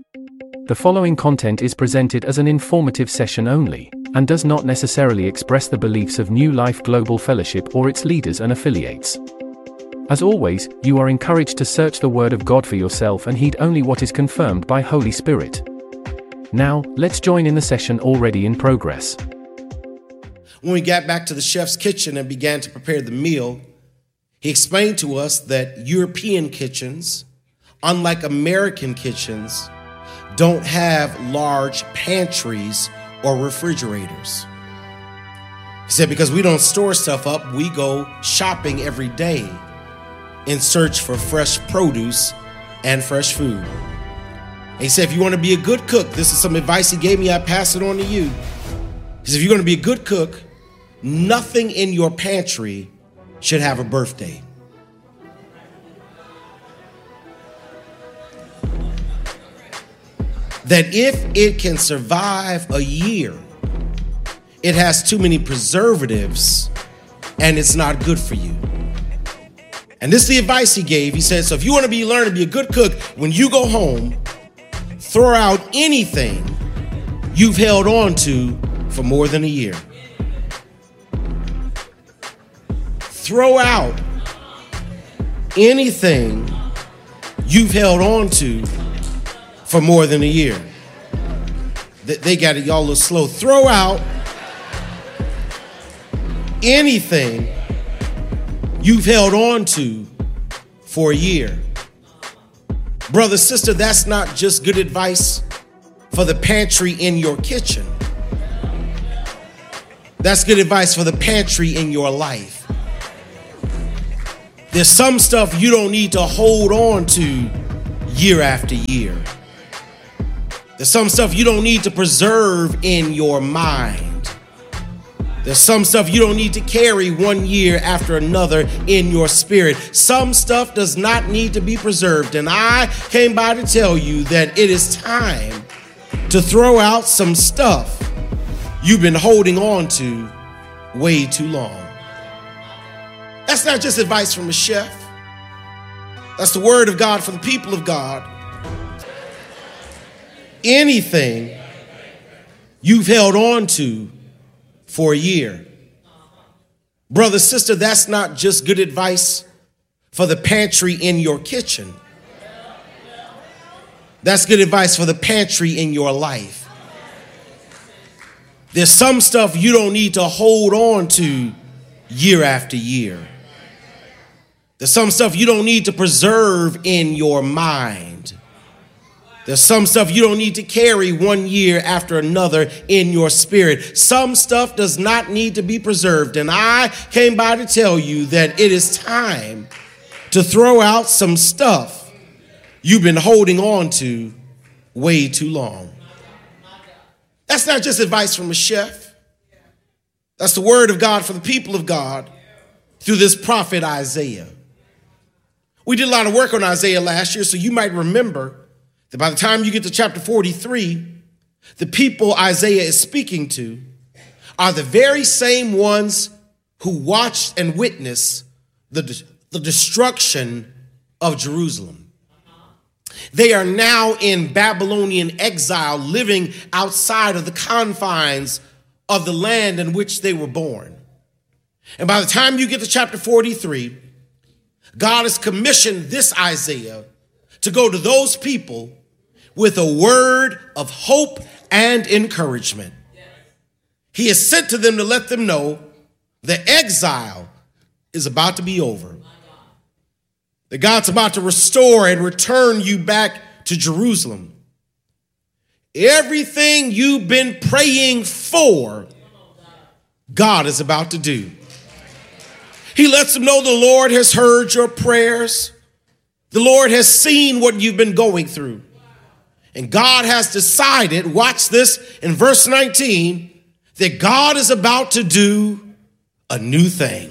The following content is presented as an informative session only, and does not necessarily express the beliefs of New Life Global Fellowship or its leaders and affiliates. As always, you are encouraged to search the Word of God for yourself and heed only what is confirmed by Holy Spirit. Now, let's join in the session already in progress. When we got back to the chef's kitchen and began to prepare the meal, he explained to us that European kitchens, unlike American kitchens, don't have large pantries or refrigerators. He said because we don't store stuff up, we go shopping every day in search for fresh produce and fresh food. And he said if you want to be a good cook, this is some advice he gave me, I pass it on to you. He said if you're going to be a good cook, nothing in your pantry should have a birthday. That if it can survive a year, it has too many preservatives and it's not good for you. And this is the advice he gave. He said, so if you want to learn to be a good cook, when you go home, throw out anything you've held on to for more than a year. Throw out anything you've held on to for more than a year. They got it, y'all, a little slow. Throw out anything you've held on to for a year. Brother, sister, that's not just good advice for the pantry in your kitchen. That's good advice for the pantry in your life. There's some stuff you don't need to hold on to year after year. There's some stuff you don't need to preserve in your mind. There's some stuff you don't need to carry one year after another in your spirit. Some stuff does not need to be preserved. And I came by to tell you that it is time to throw out some stuff you've been holding on to way too long. That's not just advice from a chef. That's the word of God for the people of God. Anything you've held on to for a year. Brother, sister, that's not just good advice for the pantry in your kitchen. That's good advice for the pantry in your life. There's some stuff you don't need to hold on to year after year. There's some stuff you don't need to preserve in your mind. There's some stuff you don't need to carry one year after another in your spirit. Some stuff does not need to be preserved. And I came by to tell you that it is time to throw out some stuff you've been holding on to way too long. That's not just advice from a chef. That's the word of God for the people of God through this prophet Isaiah. We did a lot of work on Isaiah last year, so you might remember that by the time you get to chapter 43, the people Isaiah is speaking to are the very same ones who watched and witnessed the destruction of Jerusalem. They are now in Babylonian exile, living outside of the confines of the land in which they were born. And by the time you get to chapter 43, God has commissioned this Isaiah to go to those people with a word of hope and encouragement. He is sent to them to let them know the exile is about to be over. That God's about to restore and return you back to Jerusalem. Everything you've been praying for, God is about to do. He lets them know the Lord has heard your prayers. The Lord has seen what you've been going through. And God has decided, watch this in verse 19, that God is about to do a new thing.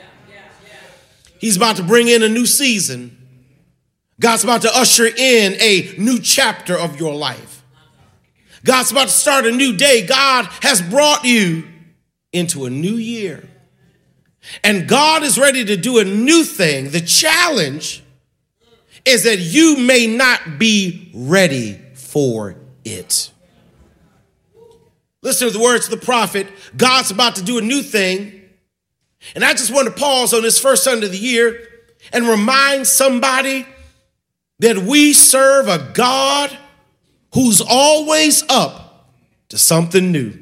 He's about to bring in a new season. God's about to usher in a new chapter of your life. God's about to start a new day. God has brought you into a new year. And God is ready to do a new thing. The challenge is that you may not be ready for it. Listen to the words of the prophet. God's about to do a new thing. And I just want to pause on this first Sunday of the year and remind somebody that we serve a God who's always up to something new.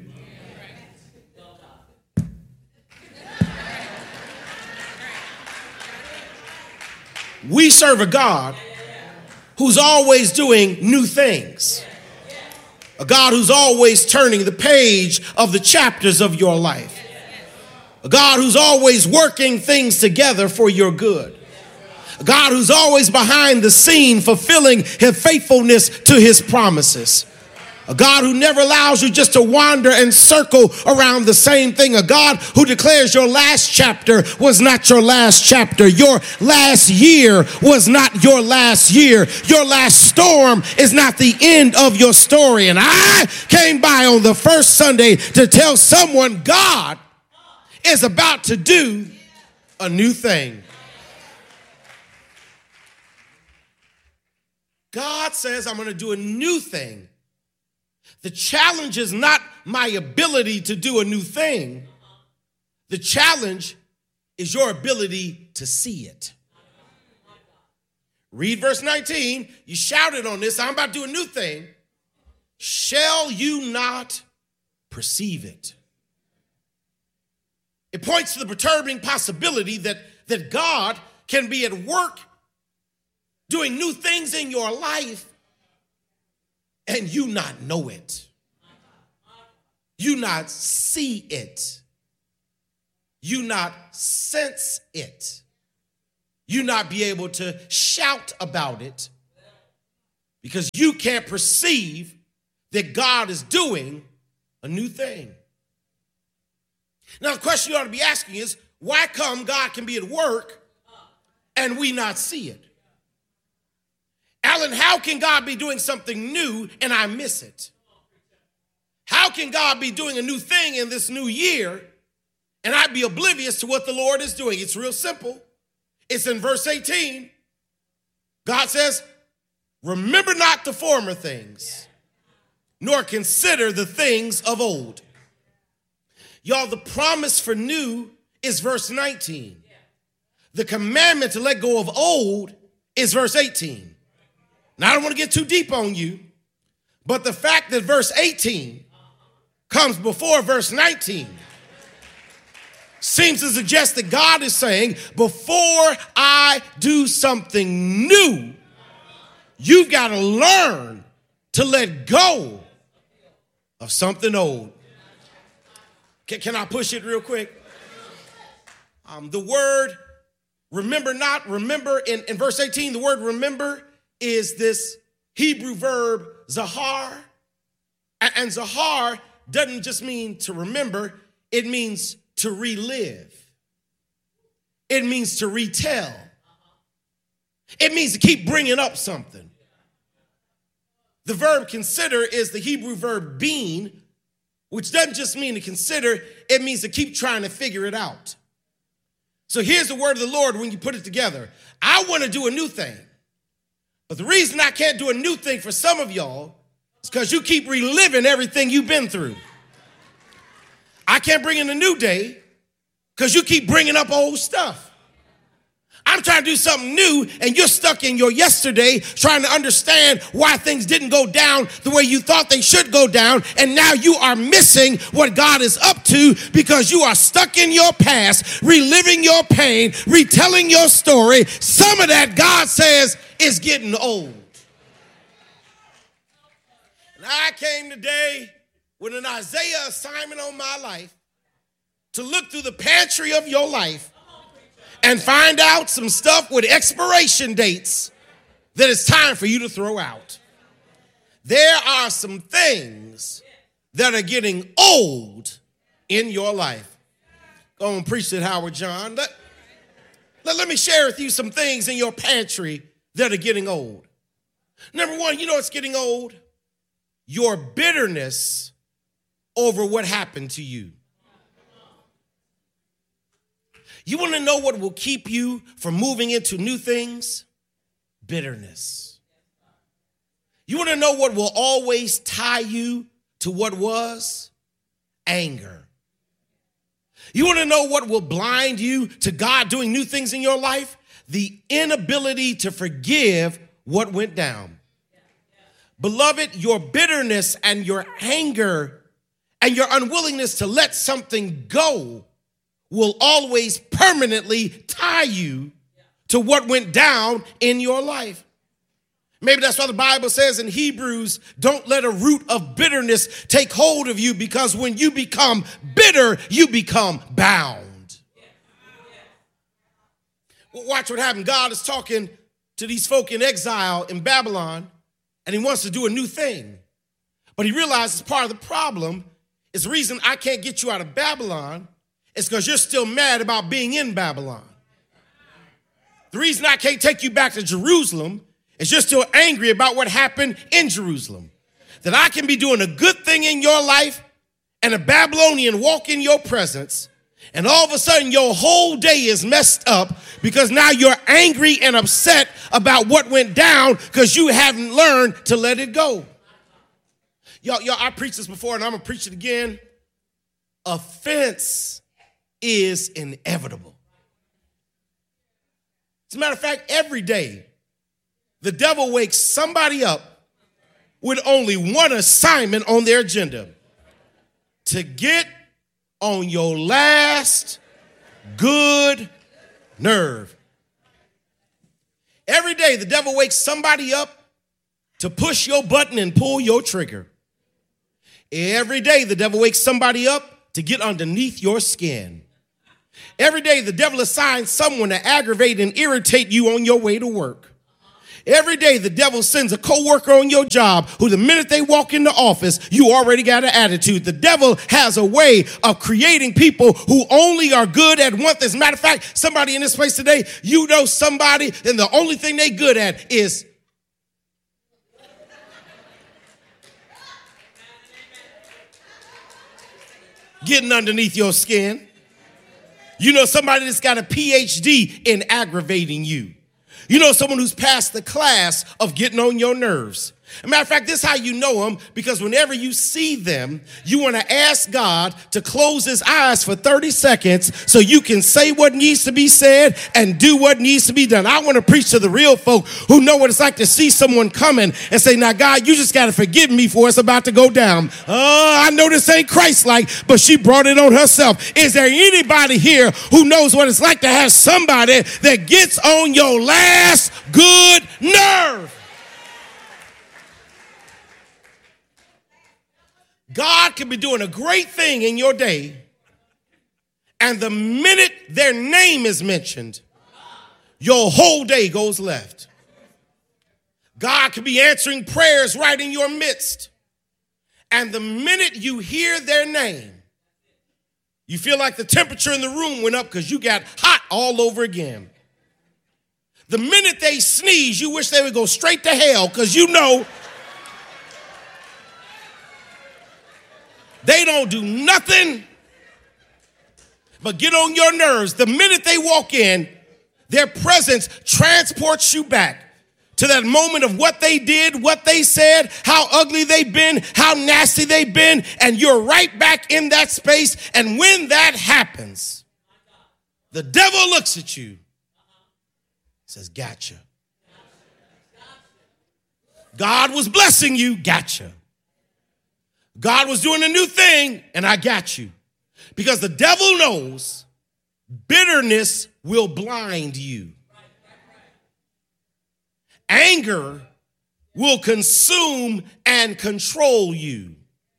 We serve a God who's always doing new things. A God who's always turning the page of the chapters of your life. A God who's always working things together for your good. A God who's always behind the scene fulfilling his faithfulness to his promises. A God who never allows you just to wander and circle around the same thing. A God who declares your last chapter was not your last chapter. Your last year was not your last year. Your last storm is not the end of your story. And I came by on the first Sunday to tell someone God is about to do a new thing. God says, I'm going to do a new thing. The challenge is not my ability to do a new thing. The challenge is your ability to see it. Read verse 19. You shouted on this. I'm about to do a new thing. Shall you not perceive it? It points to the perturbing possibility that God can be at work doing new things in your life and you not know it. You not see it. You not sense it. You not be able to shout about it because you can't perceive that God is doing a new thing. Now, the question you ought to be asking is, why come God can be at work and we not see it? Alan, how can God be doing something new and I miss it? How can God be doing a new thing in this new year and I be oblivious to what the Lord is doing? It's real simple. It's in verse 18. God says, remember not the former things, nor consider the things of old. Y'all, the promise for new is verse 19. The commandment to let go of old is verse 18. Now, I don't want to get too deep on you, but the fact that verse 18 comes before verse 19 seems to suggest that God is saying, before I do something new, you've got to learn to let go of something old. Can I push it real quick? The word remember not, remember in verse 18, the word remember is this Hebrew verb zahar. And zahar doesn't just mean to remember, it means to relive. It means to retell. It means to keep bringing up something. The verb consider is the Hebrew verb bean, which doesn't just mean to consider, it means to keep trying to figure it out. So here's the word of the Lord when you put it together. I want to do a new thing. But the reason I can't do a new thing for some of y'all is because you keep reliving everything you've been through. I can't bring in a new day because you keep bringing up old stuff. I'm trying to do something new and you're stuck in your yesterday trying to understand why things didn't go down the way you thought they should go down. And now you are missing what God is up to because you are stuck in your past, reliving your pain, retelling your story. Some of that, God says, is getting old. And I came today with an Isaiah assignment on my life to look through the pantry of your life and find out some stuff with expiration dates that it's time for you to throw out. There are some things that are getting old in your life. Go and preach it, Howard John. Let me share with you some things in your pantry that are getting old. Number one, you know what's getting old? Your bitterness over what happened to you. You want to know what will keep you from moving into new things? Bitterness. You want to know what will always tie you to what was? Anger. You want to know what will blind you to God doing new things in your life? The inability to forgive what went down. Beloved, your bitterness and your anger and your unwillingness to let something go will always permanently tie you to what went down in your life. Maybe that's why the Bible says in Hebrews, don't let a root of bitterness take hold of you, because when you become bitter, you become bound. Well, watch what happened. God is talking to these folk in exile in Babylon, and he wants to do a new thing. But he realizes part of the problem is the reason I can't get you out of Babylon is because you're still mad about being in Babylon. The reason I can't take you back to Jerusalem is you're still angry about what happened in Jerusalem. That I can be doing a good thing in your life and a Babylonian walk in your presence, and all of a sudden your whole day is messed up because now you're angry and upset about what went down because you haven't learned to let it go. Y'all, I preached this before and I'm going to preach it again. Offense is inevitable. As a matter of fact, every day, the devil wakes somebody up with only one assignment on their agenda: to get on your last good nerve. Every day, the devil wakes somebody up to push your button and pull your trigger. Every day, the devil wakes somebody up to get underneath your skin. Every day, the devil assigns someone to aggravate and irritate you on your way to work. Every day, the devil sends a coworker on your job who the minute they walk in the office, you already got an attitude. The devil has a way of creating people who only are good at one thing. As a matter of fact, somebody in this place today, you know somebody, and the only thing they good at is getting underneath your skin. You know somebody that's got a PhD in aggravating you. You know someone who's passed the class of getting on your nerves. As a matter of fact, this is how you know them, because whenever you see them, you want to ask God to close his eyes for 30 seconds so you can say what needs to be said and do what needs to be done. I want to preach to the real folk who know what it's like to see someone coming and say, now, God, you just got to forgive me for it's about to go down. I know this ain't Christ-like, but she brought it on herself. Is there anybody here who knows what it's like to have somebody that gets on your last good nerve? God could be doing a great thing in your day, and the minute their name is mentioned, your whole day goes left. God could be answering prayers right in your midst, and the minute you hear their name, you feel like the temperature in the room went up because you got hot all over again. The minute they sneeze, you wish they would go straight to hell because you know they don't do nothing but get on your nerves. The minute they walk in, their presence transports you back to that moment of what they did, what they said, how ugly they've been, how nasty they've been, and you're right back in that space. And when that happens, the devil looks at you, says, gotcha. God was blessing you, gotcha. God was doing a new thing, and I got you. Because the devil knows bitterness will blind you. Anger will consume and control you.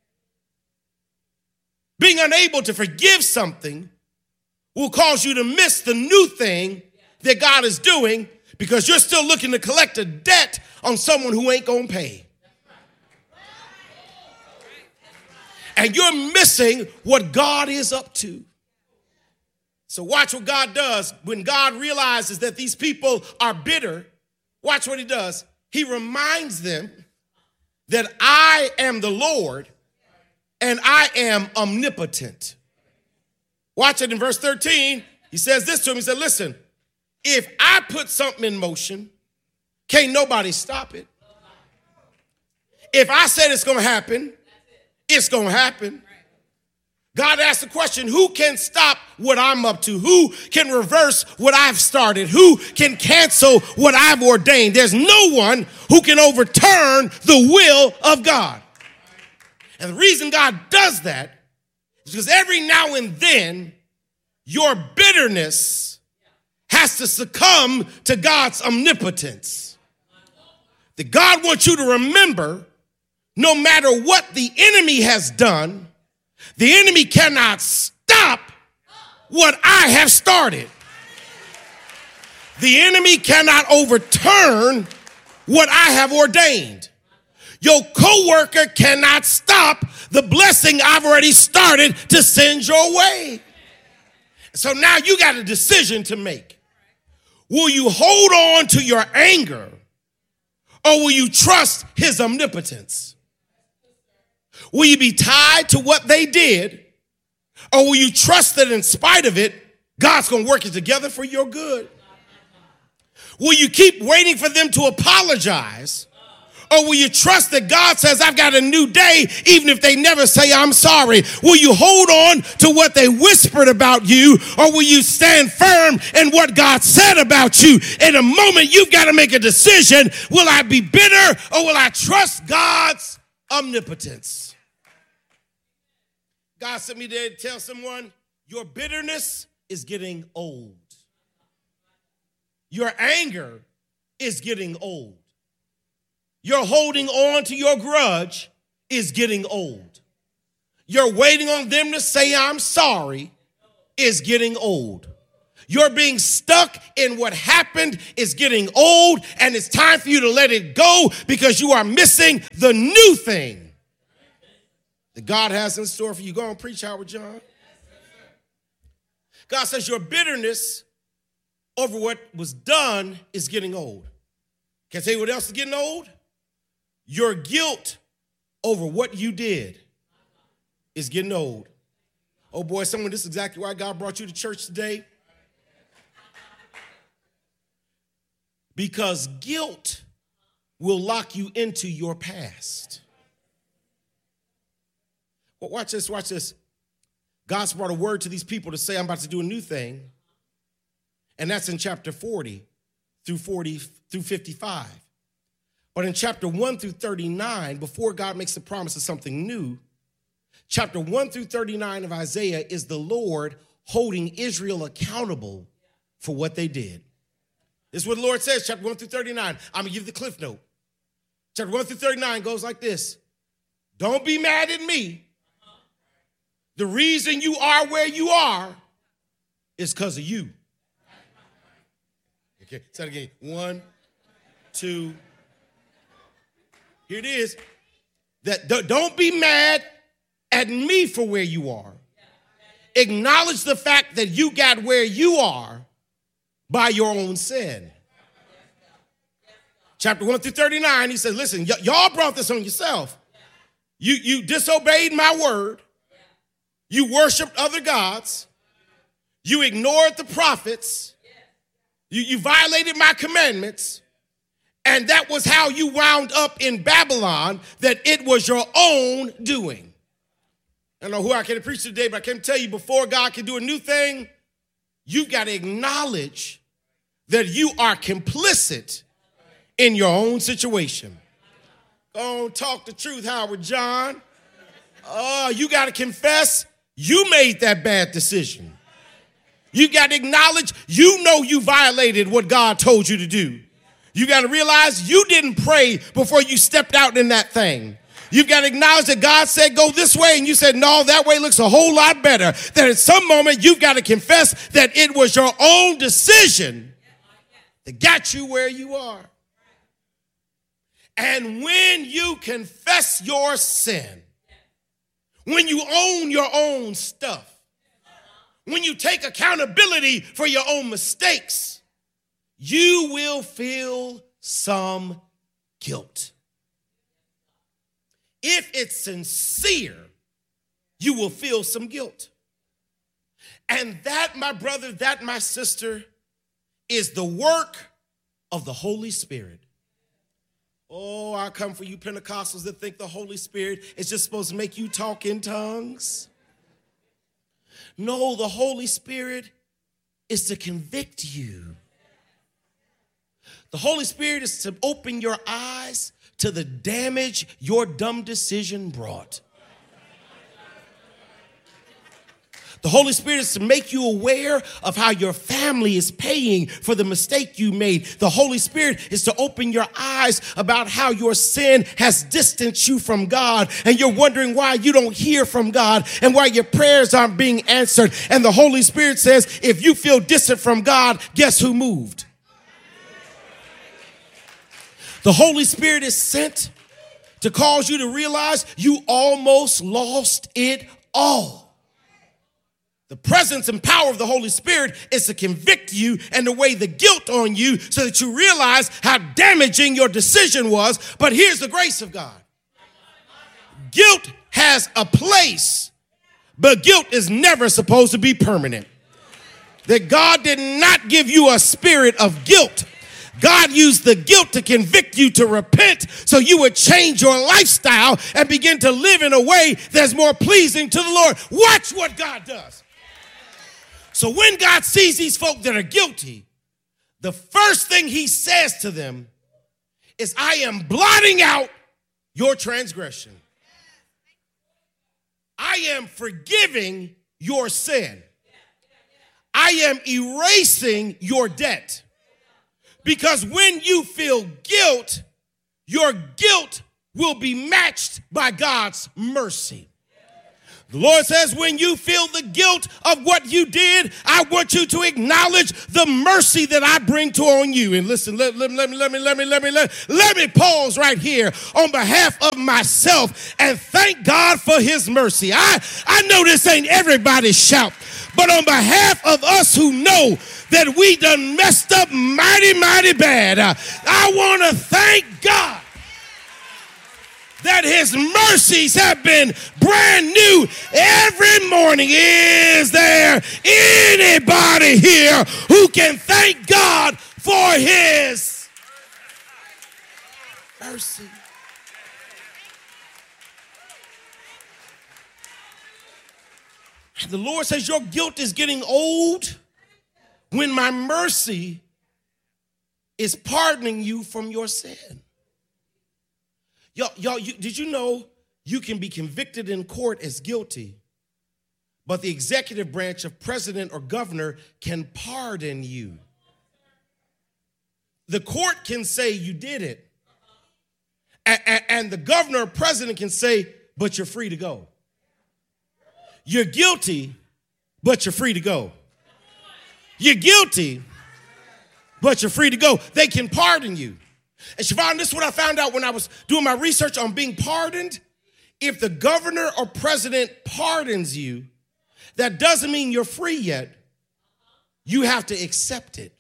Being unable to forgive something will cause you to miss the new thing that God is doing because you're still looking to collect a debt on someone who ain't gonna pay. And you're missing what God is up to. So watch what God does. When God realizes that these people are bitter, watch what he does. He reminds them that I am the Lord and I am omnipotent. Watch it in verse 13. He says this to him. He said, listen, if I put something in motion, can't nobody stop it. If I said it's going to happen, it's going to happen. God asked the question, who can stop what I'm up to? Who can reverse what I've started? Who can cancel what I've ordained? There's no one who can overturn the will of God. And the reason God does that is because every now and then, your bitterness has to succumb to God's omnipotence. That God wants you to remember, no matter what the enemy has done, the enemy cannot stop what I have started. The enemy cannot overturn what I have ordained. Your coworker cannot stop the blessing I've already started to send your way. So now you got a decision to make. Will you hold on to your anger, or will you trust his omnipotence? Will you be tied to what they did, or will you trust that in spite of it, God's going to work it together for your good? Will you keep waiting for them to apologize, or will you trust that God says, I've got a new day, even if they never say I'm sorry? Will you hold on to what they whispered about you, or will you stand firm in what God said about you? In a moment, you've got to make a decision. Will I be bitter, or will I trust God's omnipotence? God sent me there to tell someone, your bitterness is getting old. Your anger is getting old. Your holding on to your grudge is getting old. Your waiting on them to say I'm sorry is getting old. Your being stuck in what happened is getting old, and it's time for you to let it go because you are missing the new thing that God has in store for you. Go on, preach, Howard John. God says your bitterness over what was done is getting old. Can I tell you what else is getting old? Your guilt over what you did is getting old. Oh boy, someone, this is exactly why God brought you to church today. Because guilt will lock you into your past. Well, watch this, watch this. God's brought a word to these people to say, I'm about to do a new thing. And that's in chapter 40 through 55. But in chapter 1 through 39, before God makes the promise of something new, chapter 1 through 39 of Isaiah is the Lord holding Israel accountable for what they did. This is what the Lord says, chapter 1 through 39. I'm going to give you the cliff note. Chapter 1 through 39 goes like this. Don't be mad at me. The reason you are where you are is because of you. Okay, say it again. 1, 2. Here it is. Don't be mad at me for where you are. Acknowledge the fact that you got where you are by your own sin. Chapter 1 through 39, he says, listen, y'all brought this on yourself. You disobeyed my word. You worshiped other gods. You ignored the prophets. You violated my commandments. And that was how you wound up in Babylon, that it was your own doing. I don't know who I can preach today, but I can tell you, before God can do a new thing, you've got to acknowledge that you are complicit in your own situation. Go on, talk the truth, Howard John. You got to confess you made that bad decision. You got to acknowledge you know you violated what God told you to do. You got to realize you didn't pray before you stepped out in that thing. You've got to acknowledge that God said, go this way. And you said, no, that way looks a whole lot better. That at some moment you've got to confess that it was your own decision that got you where you are. And when you confess your sin, when you own your own stuff, when you take accountability for your own mistakes, you will feel some guilt. If it's sincere, you will feel some guilt. And that, my brother, that, my sister, is the work of the Holy Spirit. Oh, I come for you Pentecostals that think the Holy Spirit is just supposed to make you talk in tongues. No, the Holy Spirit is to convict you. The Holy Spirit is to open your eyes to the damage your dumb decision brought. The Holy Spirit is to make you aware of how your family is paying for the mistake you made. The Holy Spirit is to open your eyes about how your sin has distanced you from God, and you're wondering why you don't hear from God and why your prayers aren't being answered. And the Holy Spirit says, if you feel distant from God, guess who moved? The Holy Spirit is sent to cause you to realize you almost lost it all. The presence and power of the Holy Spirit is to convict you and to weigh the guilt on you so that you realize how damaging your decision was. But here's the grace of God. Guilt has a place, but guilt is never supposed to be permanent. That God did not give you a spirit of guilt. God used the guilt to convict you to repent so you would change your lifestyle and begin to live in a way that's more pleasing to the Lord. Watch what God does. So when God sees these folk that are guilty, the first thing he says to them is, I am blotting out your transgression. I am forgiving your sin. I am erasing your debt. Because when you feel guilt, your guilt will be matched by God's mercy. The Lord says, when you feel the guilt of what you did, I want you to acknowledge the mercy that I bring to on you. And listen, let me pause right here on behalf of myself and thank God for his mercy. I know this ain't everybody's shout, but on behalf of us who know that we done messed up mighty, mighty bad, I want to thank God that his mercies have been brand new every morning. Is there anybody here who can thank God for his mercy? The Lord says your guilt is getting old when my mercy is pardoning you from your sin. Y'all, did you know you can be convicted in court as guilty, but the executive branch of president or governor can pardon you? The court can say you did it, and the governor or president can say, but you're free to go. You're guilty, but you're free to go. You're guilty, but you're free to go. They can pardon you. And Siobhan, this is what I found out when I was doing my research on being pardoned. If the governor or president pardons you, that doesn't mean you're free yet. You have to accept it.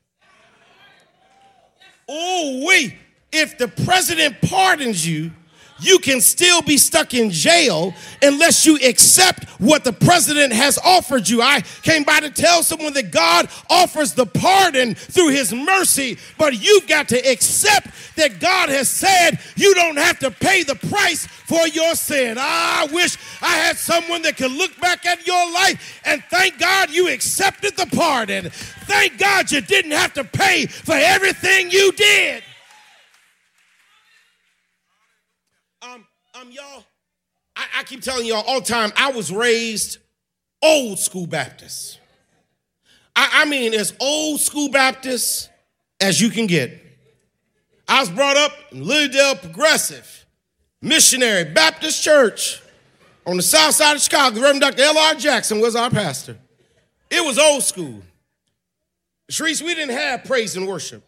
Oh, wait. If the president pardons you, you can still be stuck in jail unless you accept what the president has offered you. I came by to tell someone that God offers the pardon through his mercy, but you've got to accept that God has said you don't have to pay the price for your sin. I wish I had someone that could look back at your life and thank God you accepted the pardon. Thank God you didn't have to pay for everything you did. Y'all, I keep telling y'all all the time, I was raised old school Baptist. I mean, as old school Baptist as you can get. I was brought up in Lilydale Progressive Missionary Baptist Church on the south side of Chicago. The Reverend Dr. L.R. Jackson was our pastor. It was old school. Sharice, we didn't have praise and worship.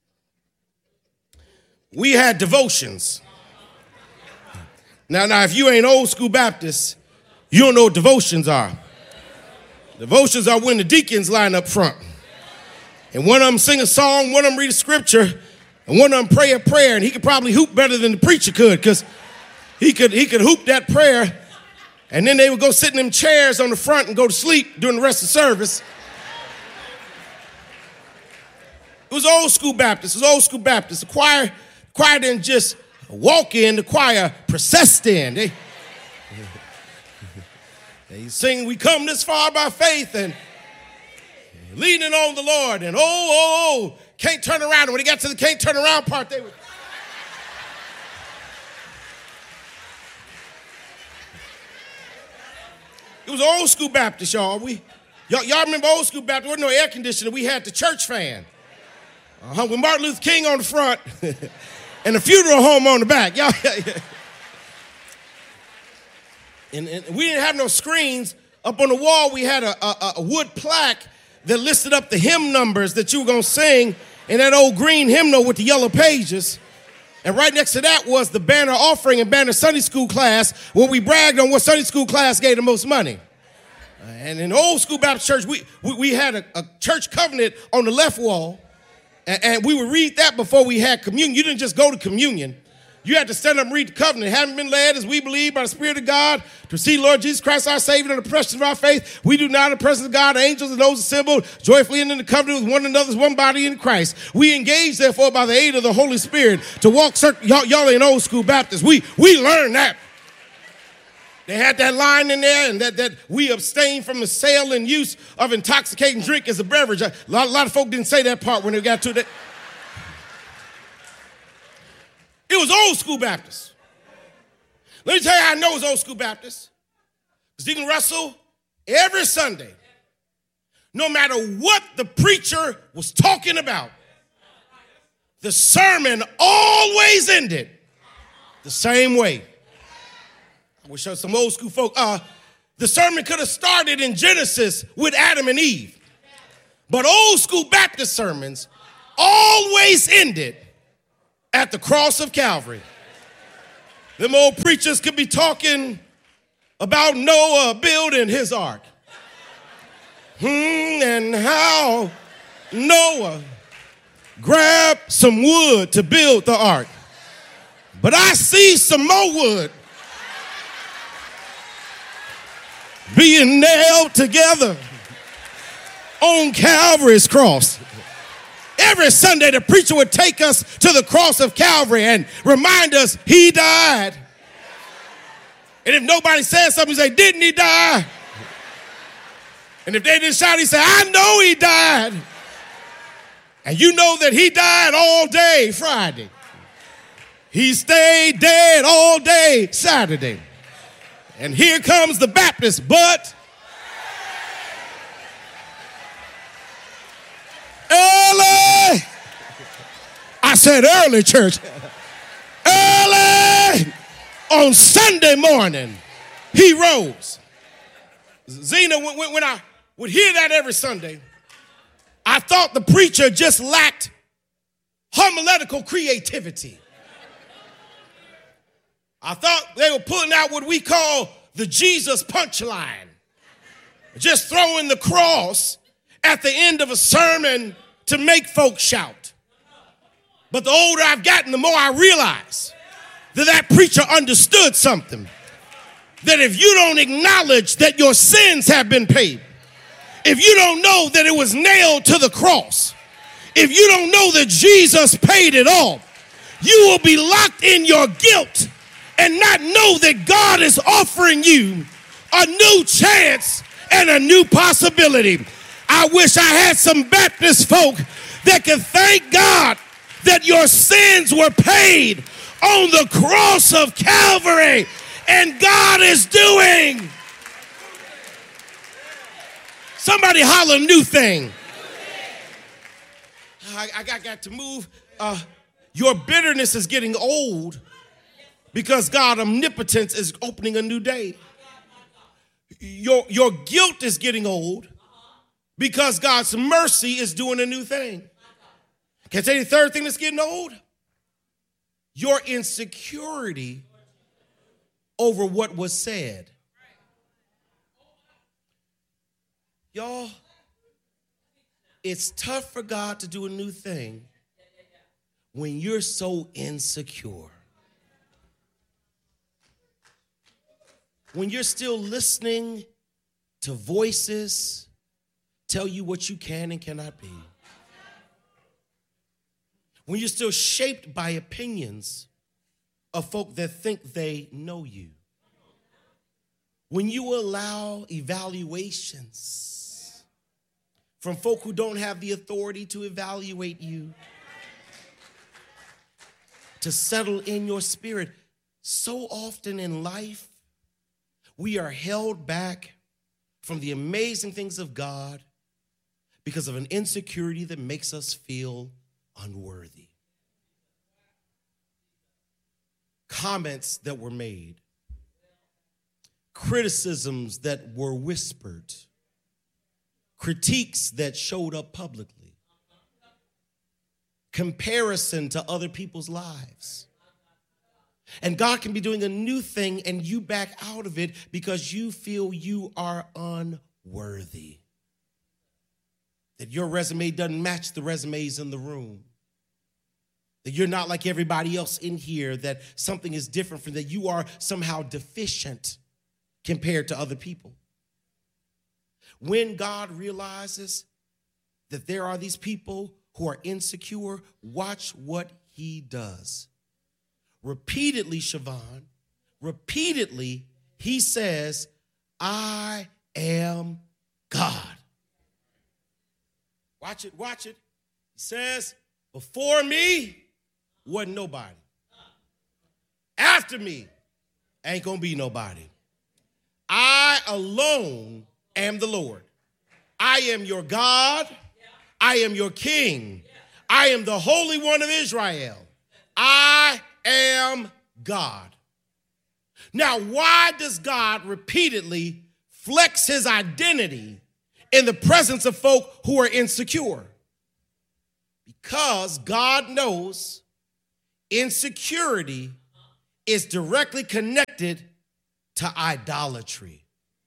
We had devotions. Now, if you ain't old school Baptist, you don't know what devotions are. Devotions are when the deacons line up front. And one of them sing a song, one of them read a scripture, and one of them pray a prayer. And he could probably hoop better than the preacher could, because he could hoop that prayer. And then they would go sit in them chairs on the front and go to sleep during the rest of the service. It was old school Baptist. It was old school Baptist. The choir didn't just walk in, the choir processed in. They sing, we come this far by faith and leaning on the Lord. And can't turn around. And when they got to the can't turn around part, they would. It was old school Baptist, y'all. Y'all remember old school Baptist? There wasn't no air conditioner. We had the church fan. With Martin Luther King on the front and a funeral home on the back. Y'all. And we didn't have no screens. Up on the wall, we had a wood plaque that listed up the hymn numbers that you were going to sing in that old green hymnal with the yellow pages. And right next to that was the Banner offering and Banner Sunday school class, where we bragged on what Sunday school class gave the most money. And in the old school Baptist church, we had a church covenant on the left wall, and we would read that before we had communion. You didn't just go to communion. You had to stand up and read the covenant. Having been led as we believe by the Spirit of God to receive Lord Jesus Christ our Savior and the precious of our faith, we do now in the presence of God, angels and those assembled, joyfully in the covenant with one another as one body in Christ. We engage, therefore, by the aid of the Holy Spirit to walk y'all ain't old school Baptists. We learned that. They had that line in there, and that we abstain from the sale and use of intoxicating drink as a beverage. A lot of folk didn't say that part when they got to that. It was old school Baptist. Let me tell you how I know it was old school Baptist. Deacon Russell, every Sunday, no matter what the preacher was talking about, the sermon always ended the same way. I wish I was some old school folk. The sermon could have started in Genesis with Adam and Eve. But old school Baptist sermons always ended at the cross of Calvary. Them old preachers could be talking about Noah building his ark. And how Noah grabbed some wood to build the ark. But I see some more wood being nailed together on Calvary's cross. Every Sunday, the preacher would take us to the cross of Calvary and remind us he died. And if nobody said something, he'd say, didn't he die? And if they didn't shout, he'd say, I know he died. And you know that he died all day Friday. He stayed dead all day Saturday. And here comes the Baptist, but early. I said early, church. Early on Sunday morning, he rose. Zena, when I would hear that every Sunday, I thought the preacher just lacked homiletical creativity. I thought they were pulling out what we call the Jesus punchline. Just throwing the cross at the end of a sermon to make folks shout. But the older I've gotten, the more I realize that preacher understood something. That if you don't acknowledge that your sins have been paid, if you don't know that it was nailed to the cross, if you don't know that Jesus paid it all, you will be locked in your guilt and not know that God is offering you a new chance and a new possibility. I wish I had some Baptist folk that could thank God that your sins were paid on the cross of Calvary, and God is doing. Somebody holler new thing. I got to move. Your bitterness is getting old because God omnipotence is opening a new day. Your guilt is getting old because God's mercy is doing a new thing. Can I tell you the third thing that's getting old? Your insecurity over what was said. Y'all, it's tough for God to do a new thing when you're so insecure. When you're still listening to voices tell you what you can and cannot be. When you're still shaped by opinions of folk that think they know you. When you allow evaluations from folk who don't have the authority to evaluate you to settle in your spirit, so often in life, we are held back from the amazing things of God because of an insecurity that makes us feel unworthy. Comments that were made, criticisms that were whispered, critiques that showed up publicly, comparison to other people's lives. And God can be doing a new thing and you back out of it because you feel you are unworthy. That your resume doesn't match the resumes in the room. That you're not like everybody else in here, that something is different from that. You are somehow deficient compared to other people. When God realizes that there are these people who are insecure, watch what he does. Repeatedly, Siobhan, repeatedly, he says, I am God. Watch it, watch it. He says, before me wasn't nobody. After me ain't gonna be nobody. I alone am the Lord. I am your God. I am your King. I am the Holy One of Israel. I am God. Now, why does God repeatedly flex his identity in the presence of folk who are insecure? Because God knows insecurity is directly connected to idolatry.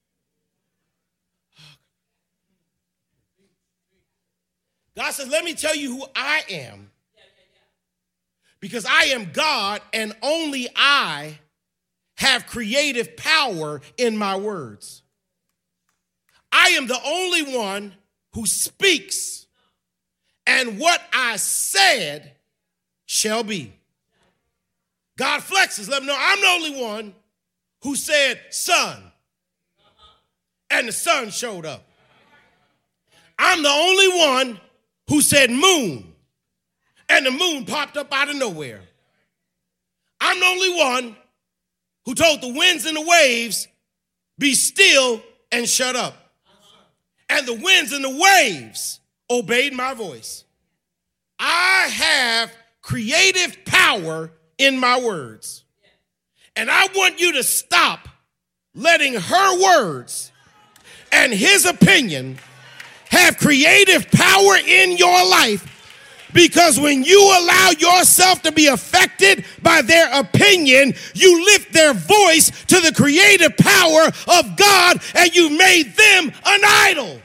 God says, let me tell you who I am. Because I am God and only I have creative power in my words. I am the only one who speaks, and what I said shall be. God flexes, let them know I'm the only one who said sun, and the sun showed up. I'm the only one who said moon, and the moon popped up out of nowhere. I'm the only one who told the winds and the waves, be still and shut up. And the winds and the waves obeyed my voice. I have creative power in my words. And I want you to stop letting her words and his opinion have creative power in your life, because when you allow yourself to be affected by their opinion, you lift their voice to the creative power of God and you made them an idol.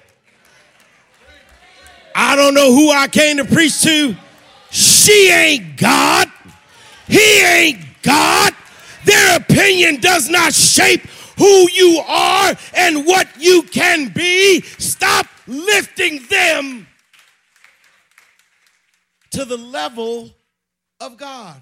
I don't know who I came to preach to. She ain't God. He ain't God. Their opinion does not shape who you are and what you can be. Stop lifting them to the level of God.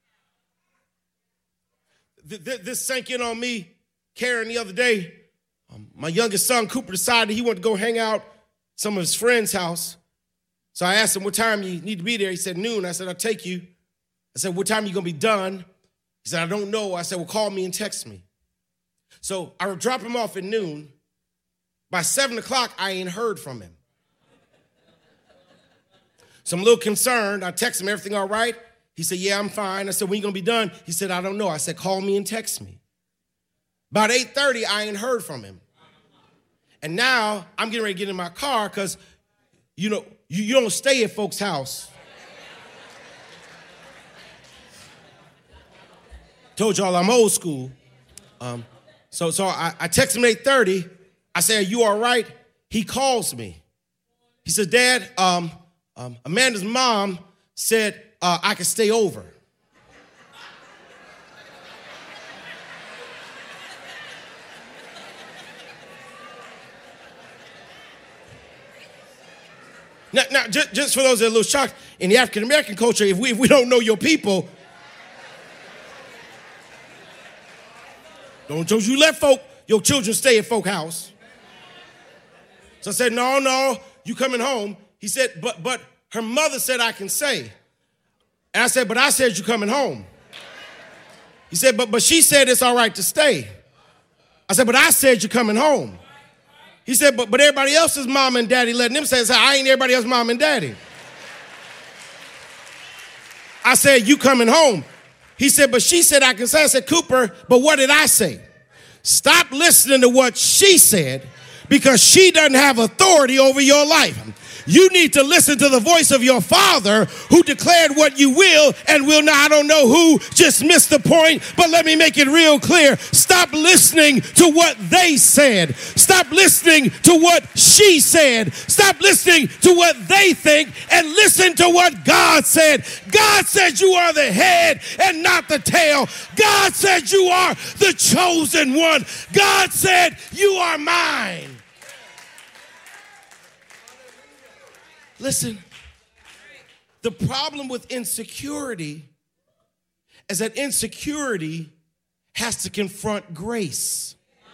This sank in on me, Karen, the other day. My youngest son, Cooper, decided he wanted to go hang out at some of his friends' house. So I asked him, what time you need to be there? He said, noon. I said, I'll take you. I said, what time are you going to be done? He said, I don't know. I said, well, call me and text me. So I would drop him off at noon. By 7 o'clock, I ain't heard from him. So I'm a little concerned. I text him, everything all right? He said, yeah, I'm fine. I said, when you going to be done? He said, I don't know. I said, call me and text me. About 8:30, I ain't heard from him. And now I'm getting ready to get in my car because, you know, you don't stay at folks' house. Told y'all I'm old school. So I text him at 8:30. I say, are you all right? He calls me. He says, Dad, Amanda's mom said I could stay over. Now, just for those that are a little shocked, in the African-American culture, if we don't know your people, Don't you let your children stay at folk house. So I said, no, you coming home. He said, but her mother said I can stay. And I said, but I said you coming home. He said, but she said it's all right to stay. I said, but I said you're coming home. He said, but everybody else's mom and daddy letting them say, I ain't everybody else's mom and daddy. I said, you coming home. He said, but she said I can say. I said, Cooper, but what did I say? Stop listening to what she said, because she doesn't have authority over your life. You need to listen to the voice of your Father, who declared what you will and will not. I don't know who just missed the point, but let me make it real clear. Stop listening to what they said. Stop listening to what she said. Stop listening to what they think and listen to what God said. God said you are the head and not the tail. God said you are the chosen one. God said you are mine. Listen, the problem with insecurity is that insecurity has to confront grace.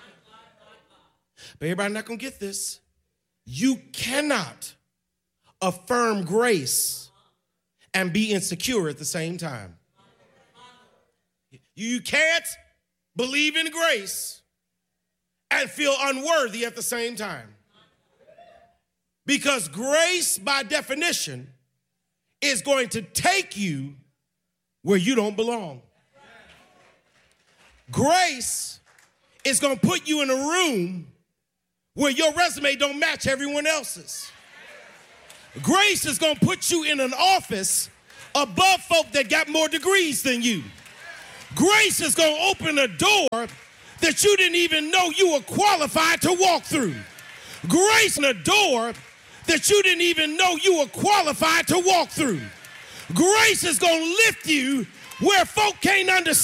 But everybody's not going to get this. You cannot affirm grace and be insecure at the same time. You can't believe in grace and feel unworthy at the same time. Because grace, by definition, is going to take you where you don't belong. Grace is going to put you in a room where your resume don't match everyone else's. Grace is going to put you in an office above folk that got more degrees than you. Grace is going to open a door that you didn't even know you were qualified to walk through. Grace in a door that you didn't even know you were qualified to walk through. Grace is going to lift you where folk can't understand.